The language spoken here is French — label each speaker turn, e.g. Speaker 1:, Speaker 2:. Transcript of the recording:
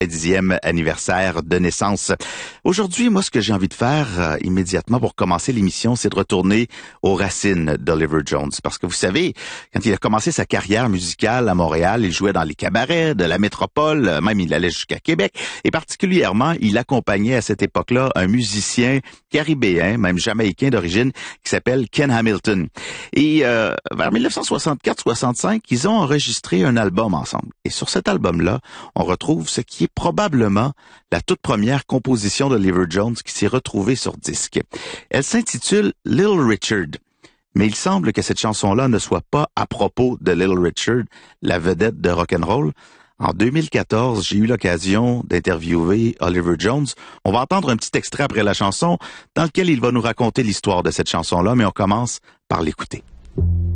Speaker 1: 10e anniversaire de naissance. Aujourd'hui, moi, ce que j'ai envie de faire immédiatement pour commencer l'émission, c'est de retourner aux racines d'Oliver Jones. Parce que vous savez, quand il a commencé sa carrière musicale à Montréal, il jouait dans les cabarets de la métropole, même il allait jusqu'à Québec. Et particulièrement, il accompagnait à cette époque-là un musicien caribéen, même jamaïcain d'origine, qui s'appelle Ken Hamilton. Et vers 1964-65, ils ont enregistré un album ensemble. Et sur cet album-là, on retrouve ce qui est probablement la toute première composition d'Oliver Jones qui s'est retrouvée sur disque. Elle s'intitule Little Richard. Mais il semble que cette chanson-là ne soit pas à propos de Little Richard, la vedette de rock'n'roll. En 2014, j'ai eu l'occasion d'interviewer Oliver Jones. On va entendre un petit extrait après la chanson dans lequel il va nous raconter l'histoire de cette chanson-là, mais on commence par l'écouter.